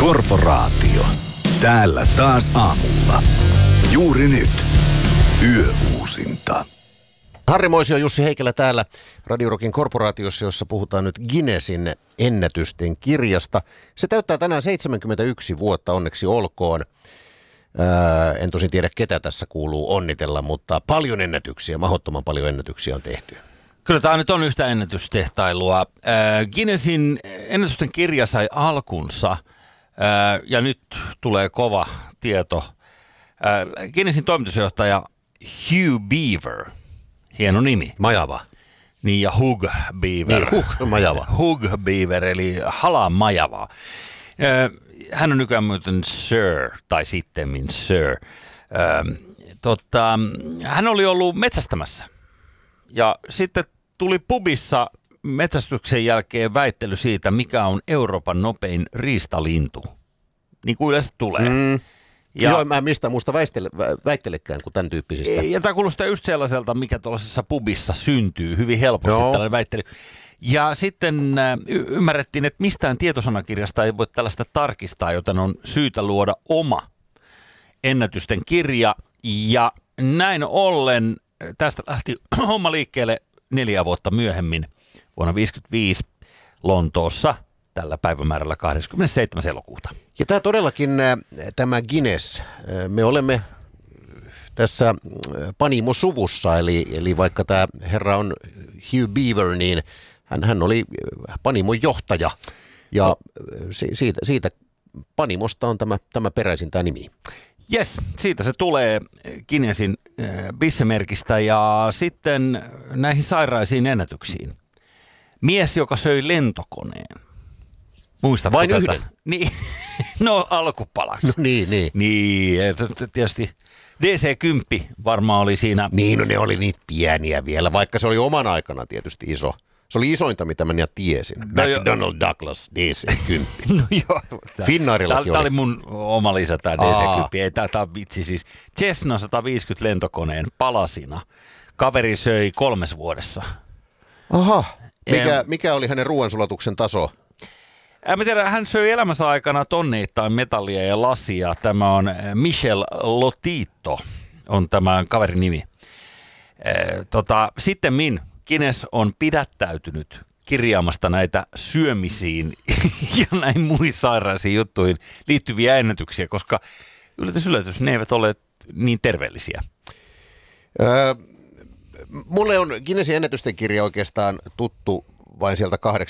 Korporaatio. Täällä taas aamulla. Juuri nyt. Yöuusinta. Harri Moisio, Jussi Heikelä täällä Radio Rockin korporaatiossa, jossa puhutaan nyt Guinnessin ennätysten kirjasta. Se täyttää tänään 71 vuotta, onneksi olkoon. En tosin tiedä, ketä tässä kuuluu onnitella, mutta paljon ennätyksiä, mahdottoman paljon ennätyksiä on tehty. Kyllä tämä nyt on yhtä ennätystehtailua. Guinnessin ennätysten kirja sai alkunsa, ja nyt tulee kova tieto. Guinnessin toimitusjohtaja Hugh Beaver, hieno nimi. Majava. Niin, ja Hugh Beaver. Niin, Majava. Hugh Beaver, eli Hala Majava. Hän on nykyään muuten Sir, tai sittemmin Sir. Hän oli ollut metsästämässä. Ja sitten tuli pubissa metsästyksen jälkeen väittely siitä, mikä on Euroopan nopein riistalintu. Niin kuin yleensä tulee. Joo, mä en mistä muusta väittelekään kuin tämän tyyppisistä. Ja tämä kuulostaa just sellaiselta, mikä tuollaisessa pubissa syntyy hyvin helposti, tällainen väittely. Ja sitten ymmärrettiin, että mistään tietosanakirjasta ei voi tällaista tarkistaa, joten on syytä luoda oma ennätysten kirja. Ja näin ollen tästä lähti homma liikkeelle 4 vuotta myöhemmin, vuonna 1955 Lontoossa, tällä päivämäärällä 27. elokuuta. Ja tämä todellakin, tämä Guinness, me olemme tässä Panimo-suvussa, eli vaikka tämä herra on Hugh Beaver, niin hän oli Panimon johtaja, ja siitä Panimosta on tämä peräisin tämä nimi. Jes, siitä se tulee Guinnessin bissemerkistä, ja sitten näihin sairaisiin ennätyksiin. Mies, joka söi lentokoneen. Muistatko vain tätä? Yhden? Niin, no alkupalaksi. No niin. Niin, tietysti DC-10 varmaan oli siinä. Niin, no ne oli niitä pieniä vielä, vaikka se oli oman aikana tietysti iso. Se oli isointa, mitä minä tiesin. McDonnell Douglas, DC-10. No joo. Finnairillakin oli. Tämä oli mun oma lisä, tämä DC-10. Ei, tämä on vitsi siis. Cessna 150 lentokoneen palasina. Kaveri söi 3 vuodessa. Aha. Mikä oli hänen ruoansulatuksen taso? Mä tiedän, hän söi elämänsä aikana tonneittain metallia ja lasia. Tämä on Michel Lotito, on tämä kaverin nimi. Sittemmin Guinness on pidättäytynyt kirjaamasta näitä syömisiin ja näin muihin sairaisiin juttuihin liittyviä ennätyksiä, koska yllätys, ne eivät ole niin terveellisiä. Mulle on Guinnessin ennätysten kirja oikeastaan tuttu vain sieltä